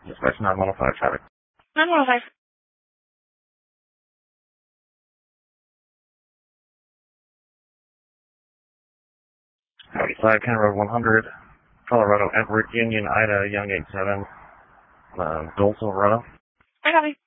Dispatch 915 traffic. 915. Howdy, 5 County Road 100, Colorado, Everett, Union, Ida, Young 87, Dole, Silverado. I copy.